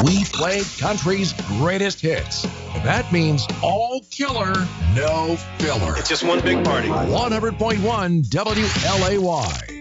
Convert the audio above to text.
We play country's greatest hits. That means all killer, no filler. It's just one big party. 100.1 WLAY.